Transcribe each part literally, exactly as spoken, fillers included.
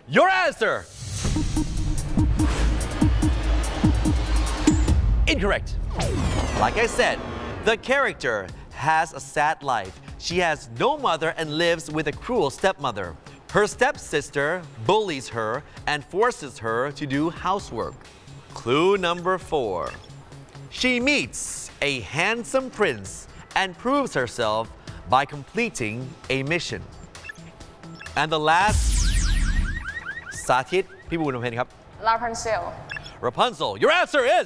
Your answer incorrect. Like I said, the character has a sad life. She has no mother and lives with a cruel stepmother. Her stepsister bullies her and forces her to do housework. Clue number four. She meets a handsome prince and proves herself by completing a mission. And the last, สาธิต พี่บุญเพนครับ Rapunzel. Rapunzel. Your answer is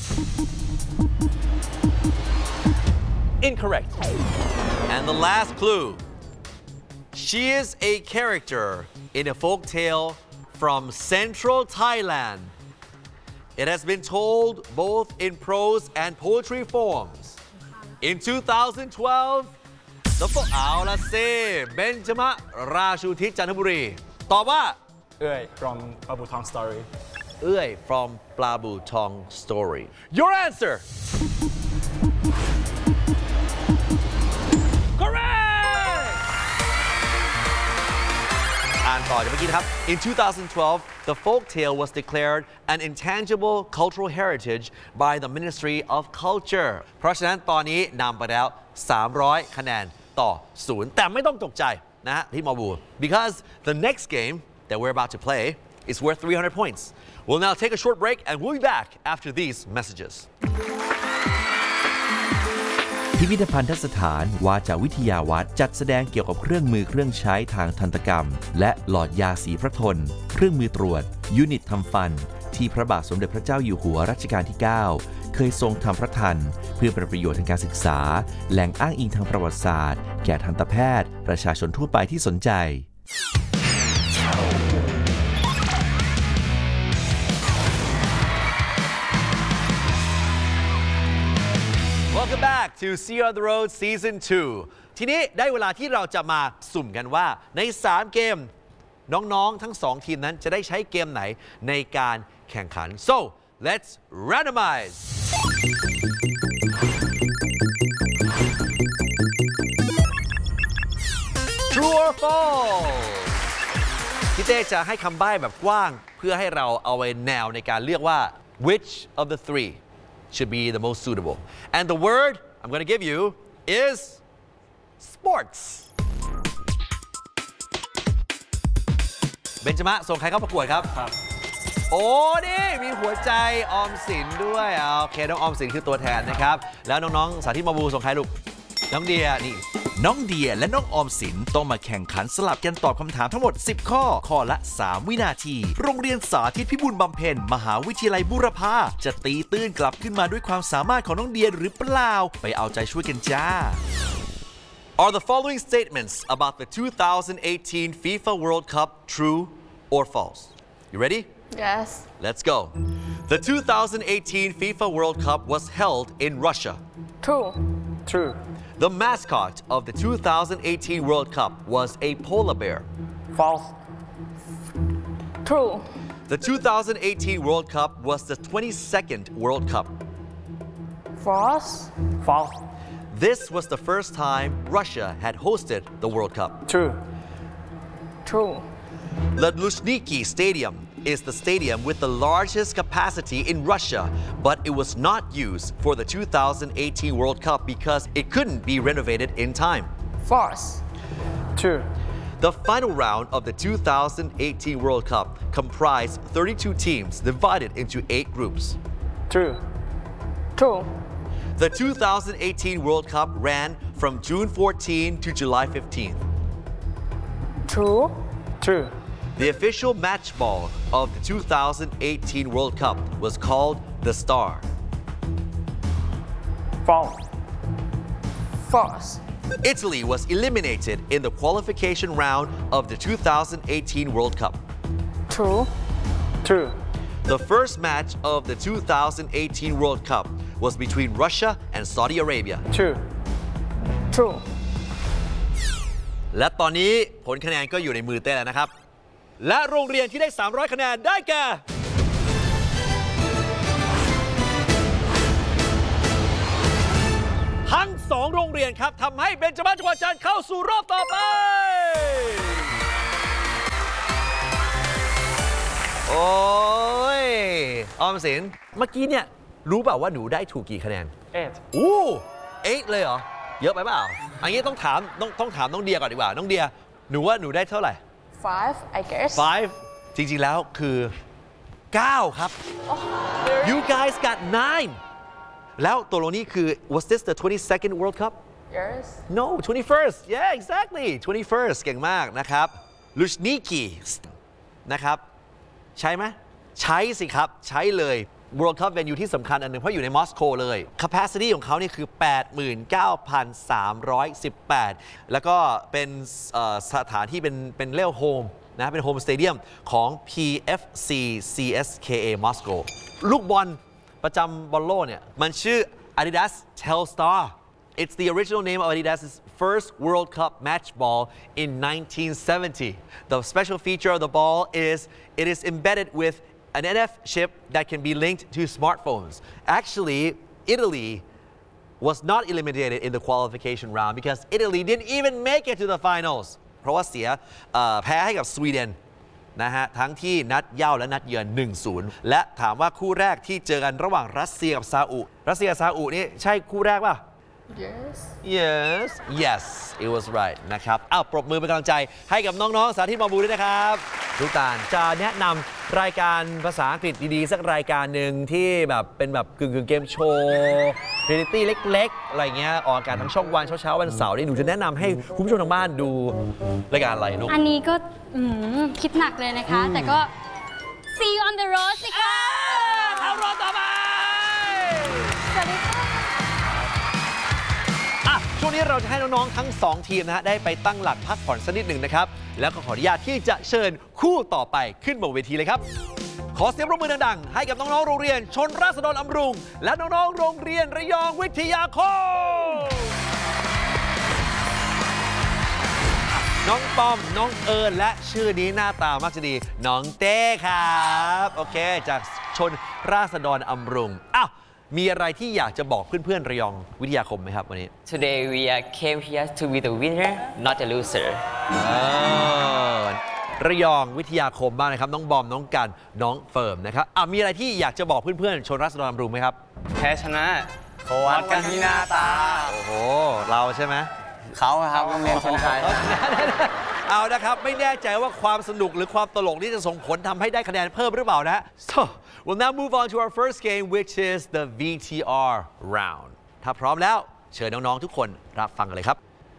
incorrect. And the last clue. She is a character in a folk tale from central Thailand. It has been told both in prose and poetry forms. In two thousand twelve, the folk เอาละเซ่เบนจมะราชูทิศจันทบุรีตอบว่าเอ้ย from ปลาบูทอง story เอ้ย from ปลาบูทอง story. Your answer correct อ่านต่อจากเมื่อกี้ครับ In two thousand twelve, the folk tale was declared an intangible cultural heritage by the Ministry of Culture เพราะฉะนั้นตอนนี้นำไปแล้วสามร้อยคะแนนต่อศูนย์แต่ไม่ต้องตกใจนะฮะพี่มอบู because the next game that we're about to play is worth three hundred points. We'll now take a short break and we'll be back after these messages. พิพิธภัณฑสถานวาจาวิทยาวัฒน์จัดแสดงเกี่ยวกับเครื่องมือเครื่องใช้ทางทันตกรรมและหลอดยาสีพระทนเครื่องมือตรวจยูนิตทำฟันที่พระบาทสมเด็จพระเจ้าอยู่หัวรัชกาลที่เก้าเคยทรงทำพระทันเพื่อเป็นประโยชน์ทางการศึกษาแหล่งอ้างอิงทางประวัติศาสตร์แก่ทันตแพทย์ประชาชนทั่วไปที่สนใจ Welcome back to See on the Road Season two ทีนี้ได้เวลาที่เราจะมาสุ่มกันว่าในสามเกมน้องๆทั้งสองทีมนั้นจะได้ใช้เกมไหนในการแข่งขัน so let's randomize True or false พี่เต้จะให้คำใบ้แบบกว้างเพื่อให้เราเอาไว้แนวในการเลือกว่า which of the three should be the most suitable and the word I'm going to give you is sports เบนจมะส่งใครเข้าประกวดครับครับโอ้นี่มีหัวใจออมสินด้วยโอเคน้องออมสินคือตัวแทนนะครับแล้วน้องๆสาธิตมาบูส่งใครลูกน้องเดียนี่น้องเดียและน้องออมสินต้องมาแข่งขันสลับกันตอบคำถามทั้งหมดสิบข้อข้อละสามวินาทีโรงเรียนสาธิตพิบูลบำเพ็ญมหาวิทยาลัยบูรพาจะตีตื้นกลับขึ้นมาด้วยความสามารถของน้องเดียหรือเปล่าไปเอาใจช่วยกันจ้า Are the following statements about the two thousand eighteen FIFA World Cup true or false? You ready? Yes. Let's go. The two thousand eighteen FIFA World Cup was held in Russia. True. true The mascot of the two thousand eighteen World Cup was a polar bear. false True. The two thousand eighteen World Cup was the twenty-second World Cup. False. false This was the first time Russia had hosted the World Cup. true True. The Luzhniki Stadium is the stadium with the largest capacity in Russia, but it was not used for the two thousand eighteen World Cup because it couldn't be renovated in time. False. true The final round of the two thousand eighteen World Cup comprised thirty-two teams divided into eight groups. true True. The two thousand eighteen World Cup ran from June fourteenth to July fifteenth. True. true The official match ball of the two thousand eighteen World Cup was called the Star. false False. Italy was eliminated in the qualification round of the two thousand eighteen World Cup. True. true The first match of the two thousand eighteen World Cup was between Russia and Saudi Arabia. true True. และตอนนี้ผลคะแนนก็อยู่ในมือเต้แล้วนะครับและโรงเรียนที่ได้สามร้อยคะแนนได้แก่ทั้งสองโรงเรียนครับทำให้เบญจมาศจังหวัดจันทร์เข้าสู่รอบต่อไปโอ้ยออมสินเมื่อกี้เนี่ยรู้เปล่าว่าหนูได้ถูกกี่คะแนน eight อู้เอ๊ะเลยเหรอ เยอะไปเปล่าอันนี้ต้องถามต้องต้องถามน้องเดียก่อนดีกว่า น้องเดียหนูว่าหนูได้เท่าไหร่ five I guess five จริงๆแล้วคือเก้าครับ you guys got nine แล้วตัวโลนี่คือ was this the twenty-second World Cup yes no twenty-first yeah exactly twenty-first เก่งมากนะครับ Luzhniki นะครับใช่ไหมใช้สิครับใช้เลย World Cup venue ที่สำคัญอันหนึ่งเพราะอยู่ในมอสโกเลย capacity ของเขานี่คือ แปดหมื่นเก้าพันสามร้อยสิบแปด แล้วก็เป็นสถานที่เป็นเป็นเรียกโฮมนะเป็นโฮมสเตเดียมของ พี เอฟ ซี ซี เอส เค เอ มอสโกลูกบอลประจำบอลโลกเนี่ยมันชื่อ Adidas Telstar It's the original name of Adidas's first World Cup match ball in nineteen seventy. The special feature of the ball is it is embedded with an N F chip that can be linked to smartphones. Actually, Italy was not eliminated in the qualification round because Italy didn't even make it to the finals. เพราะว่าเสียแพ้ให้กับสวีเดนนะฮะทั้งที่นัดเย่าและนัดเยือน หนึ่งศูนย์ และถามว่าคู่แรกที่เจอกันระหว่างรัสเซียกับซาอุรัสเซียกับซาอุนี่ใช่คู่แรกป่ะ yes yes yes it was right นะครับอ้าวปรบมือเป็นกำลังใจให้กับน้องๆสาธิตมอบูด้วยนะครับลูกตาลจะแนะนำรายการภาษาอังกฤษดีๆสักรายการหนึ่งที่แบบเป็นแบบกึ่งๆเกมโชว์เรียลิตี้เล็กๆอะไรเงี้ยออกอากาศทั้งช่องวันเช้าๆวันเสาร์นี่หนูจะแนะนำให้คุณผู้ชมทางบ้านดูรายการอะไรลูกอันนี้ก็คิดหนักเลยนะคะแต่ก็ see you on the road สิคะเอารอต่อไปสวัสดีค่ะช่วงนี้เราจะให้น้องๆทั้งสองทีมนะฮะได้ไปตั้งหลักพักผ่อนสักนิดหนึ่งนะครับแล้วก็ขออนุญาตที่จะเชิญคู่ต่อไปขึ้นบนเวทีเลยครับขอเสียงปรบมือดังๆให้กับน้องๆโรงเรียนชนราษฎรอำรุงและน้องๆโรงเรียนระยองวิทยาคมน้องปอมน้องเอิญและชื่อนี้หน้าตามักจะดีน้องเต้ครับโอเคจากชนราษฎรอำรุงอ้าวมีอะไรที่อยากจะบอกเพื่อนๆระยองวิทยาคมไหมครับวันนี้ Today we came here to be the winner not the loser ระยองวิทยาคมบ้างนะครับน้องบอมน้องกันน้องเฟิร์มนะครับอ่ะมีอะไรที่อยากจะบอกเพื่อนๆชนราษฎรอำรุงไหมครับแพ้ชนะเขาวัดกันที่หน้าตาโอ้โหเราใช่ไหมเขาครับโรงเรียนชนชัยเอานะครับไม่แน่ใจว่าความสนุกหรือความตลกนี่จะส่งผลทำให้ได้คะแนนเพิ่มหรือเปล่านะ so we'll now move on to our first game which is the วี ที อาร์ round ถ้าพร้อมแล้วเชิญน้องๆทุกคนรับฟังกันเลยครับ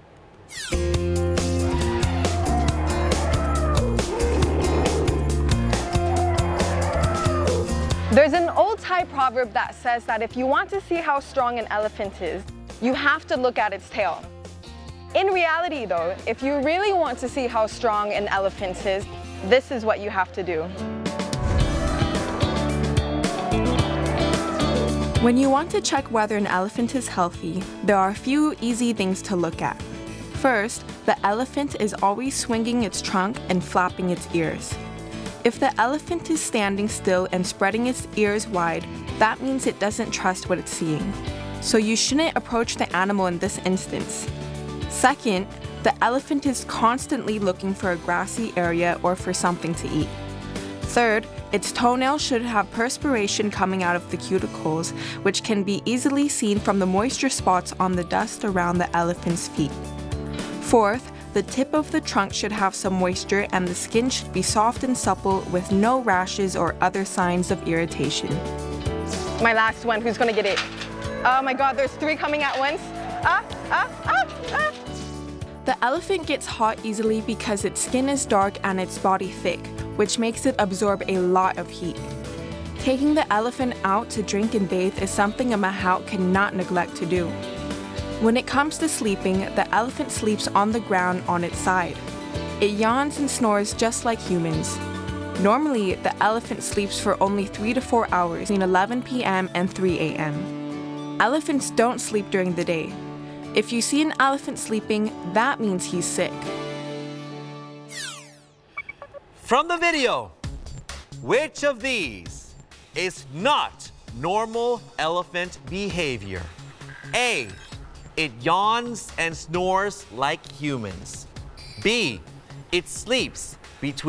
There's an old Thai proverb that says that if you want to see how strong an elephant is, you have to look at its tail. In reality though, if you really want to see how strong an elephant is, this is what you have to do. When you want to check whether an elephant is healthy, there are a few easy things to look at. First, the elephant is always swinging its trunk and flapping its ears. If the elephant is standing still and spreading its ears wide, that means it doesn't trust what it's seeing. So you shouldn't approach the animal in this instance. Second, the elephant is constantly looking for a grassy area or for something to eat. Third, its toenails should have perspiration coming out of the cuticles, which can be easily seen from the moisture spots on the dust around the elephant's feet. Fourth, the tip of the trunk should have some moisture and the skin should be soft and supple with no rashes or other signs of irritation. My last one, who's gonna get it? Oh my God, there's three coming at once. Ah, ah, ah, ah. The elephant gets hot easily because its skin is dark and its body thick, which makes it absorb a lot of heat. Taking the elephant out to drink and bathe is something a mahout cannot neglect to do. When it comes to sleeping, the elephant sleeps on the ground on its side. It yawns and snores just like humans. Normally, the elephant sleeps for only three to four hours between eleven p m and three a m Elephants don't sleep during the day. If you see an elephant sleeping, that means he's sick. From the video, which of these is not normal elephant behavior? A. It yawns and snores like humans. B. It sleeps between